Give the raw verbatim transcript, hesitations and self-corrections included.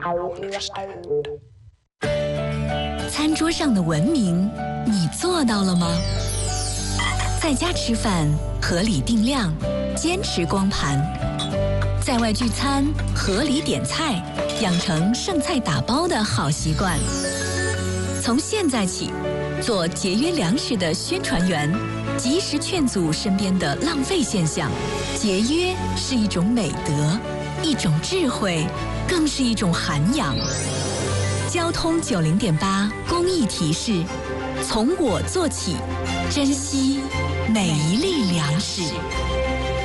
餐桌上的文明，你做到了吗？在家吃饭，合理定量，坚持光盘；在外聚餐，合理点菜，养成剩菜打包的好习惯。从现在起，做节约粮食的宣传员，及时劝阻身边的浪费现象。节约是一种美德，一种智慧，更是一种涵养。交通九零点八公益提示：从我做起，珍惜每一粒粮食。